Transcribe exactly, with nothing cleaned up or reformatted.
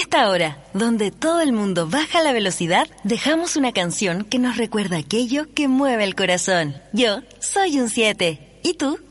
esta hora, donde todo el mundo baja la velocidad, dejamos una canción que nos recuerda aquello que mueve el corazón. Yo soy un siete. ¿Y tú?